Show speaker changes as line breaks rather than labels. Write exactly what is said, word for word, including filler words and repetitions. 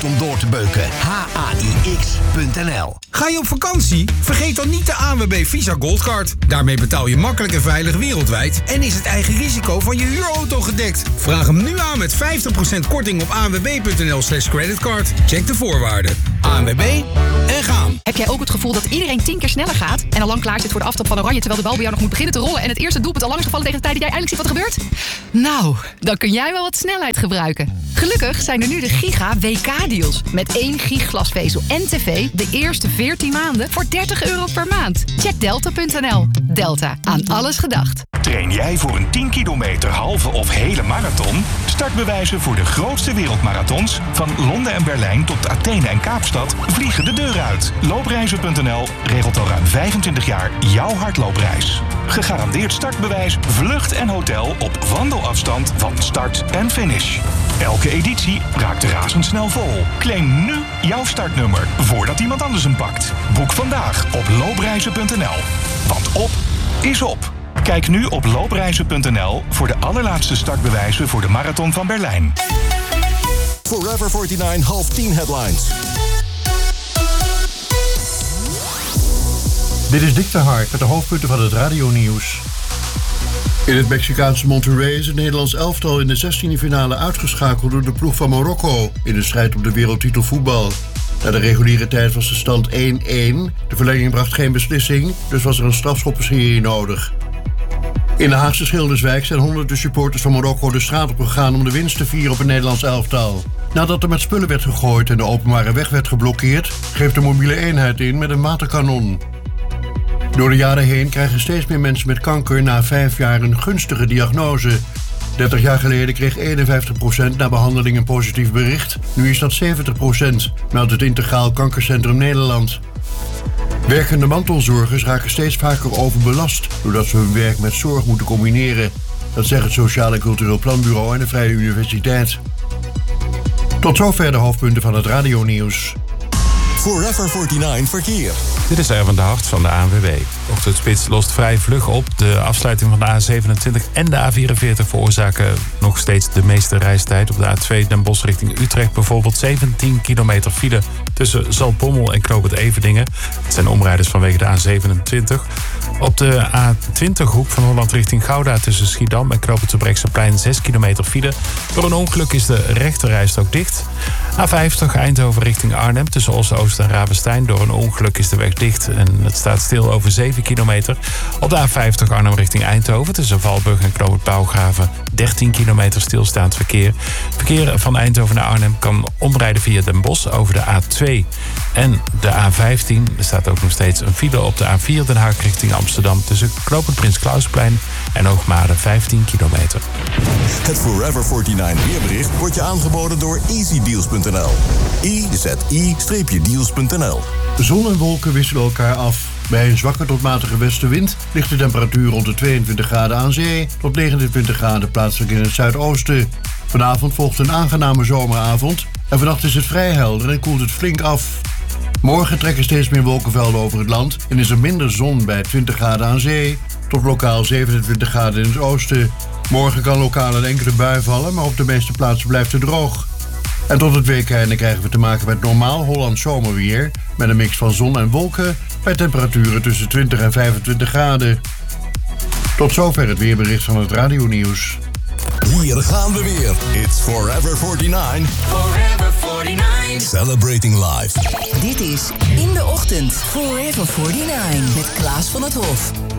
goed om door te beuken. H A I X punt N L.
Ga je op vakantie? Vergeet dan niet de A N W B Visa Goldcard. Daarmee betaal je makkelijk en veilig wereldwijd en is het eigen risico van je huurauto gedekt. Vraag hem nu aan met vijftig procent korting op anwb.nl slash creditcard. Check de voorwaarden. A N W B en gaan.
Heb jij ook het gevoel dat iedereen tien keer sneller gaat en al lang klaar zit voor de aftrap van Oranje terwijl de bal bij jou nog moet beginnen te rollen en het eerste doelpunt al lang is gevallen tegen de tijd dat jij eindelijk ziet wat er gebeurt? Nou, dan kun jij wel wat snelheid gebruiken. Gelukkig zijn er nu de Giga W K-deals. Met één gig glasvezel en tv de eerste veertien maanden voor dertig euro per maand. Check delta punt n l. Delta, aan alles gedacht.
Train jij voor een tien kilometer halve of hele marathon? Startbewijzen voor de grootste wereldmarathons van Londen en Berlijn tot Athene en Kaapstad vliegen de deur uit. Loopreizen punt n l regelt al ruim vijfentwintig jaar jouw hardloopreis. Gegarandeerd startbewijs, vlucht en hotel op wandelafstand van start en finish. Elke editie raakt razendsnel vol. Claim nu jouw startnummer voordat iemand anders hem pakt. Boek vandaag op loopreizen punt n l. Want op is op. Kijk nu op loopreizen punt n l voor de allerlaatste startbewijzen voor de Marathon van Berlijn.
Forever negenenveertig half tien headlines.
Dit is Dick de Hart met de hoofdpunten van het radionieuws. In het Mexicaanse Monterrey is het Nederlands elftal in de zestiende finale uitgeschakeld door de ploeg van Marokko in de strijd om de wereldtitel voetbal. Na de reguliere tijd was de stand één-één. De verlenging bracht geen beslissing, dus was er een strafschoppenserie nodig. In de Haagse Schilderswijk zijn honderden supporters van Marokko de straat op gegaan om de winst te vieren op het Nederlands elftal. Nadat er met spullen werd gegooid en de openbare weg werd geblokkeerd, greep de mobiele eenheid in met een waterkanon. Door de jaren heen krijgen steeds meer mensen met kanker na vijf jaar een gunstige diagnose. dertig jaar geleden kreeg eenenvijftig procent na behandeling een positief bericht. Nu is dat zeventig procent, meldt het Integraal Kankercentrum Nederland. Werkende mantelzorgers raken steeds vaker overbelast doordat ze hun werk met zorg moeten combineren. Dat zegt het Sociaal en Cultureel Planbureau en de Vrije Universiteit. Tot zover de hoofdpunten van het radionieuws.
Forever negenenveertig verkeer.
Dit is Erwin de Hart van de A N W B. Ochtendspits lost vrij vlug op. De afsluiting van de A zevenentwintig en de A vierenveertig veroorzaken nog steeds de meeste reistijd. Op de A twee Den Bosch richting Utrecht bijvoorbeeld zeventien kilometer file tussen Zaltbommel en Knoop het Everdingen. Het zijn omrijders vanwege de A zevenentwintig. Op de A twintig hoek van Holland richting Gouda tussen Schiedam en Knoop het Terbrechtseplein zes kilometer file. Door een ongeluk is de rechterrijstrook dicht. A vijftig Eindhoven richting Arnhem tussen Oost-Oost en Ravenstein. Door een ongeluk is de weg dicht en het staat stil over zeven kilometer. Op de A vijftig Arnhem richting Eindhoven tussen Valburg en Knoop het Pauwgraven dertien kilometer stilstaand verkeer. Verkeer van Eindhoven naar Arnhem kan omrijden via Den Bosch over de A twee en de A vijftien. Er staat ook nog steeds een file op de A vier Den Haag richting Amsterdam tussen Knoop het Prins Klausplein en Hoogmade vijftien kilometer.
Het Forever negenenveertig weerbericht wordt je aangeboden door easy deals punt n l. e z i deals punt n l.
Zon en wolken wisselen elkaar af. Bij een zwakke tot matige westenwind ligt de temperatuur rond de tweeëntwintig graden aan zee tot negenentwintig graden plaatselijk in het zuidoosten. Vanavond volgt een aangename zomeravond en vannacht is het vrij helder en koelt het flink af. Morgen trekken steeds meer wolkenvelden over het land en is er minder zon bij twintig graden aan zee tot lokaal zevenentwintig graden in het oosten. Morgen kan lokaal een enkele bui vallen, maar op de meeste plaatsen blijft het droog. En tot het weekeinde krijgen we te maken met normaal Hollands zomerweer met een mix van zon en wolken bij temperaturen tussen twintig en vijfentwintig graden. Tot zover het weerbericht van het radionieuws.
Hier gaan we weer. It's Forever negenenveertig.
Forever negenenveertig.
Celebrating life.
Dit is In de Ochtend. Forever negenenveertig. Met Klaas van het Hof.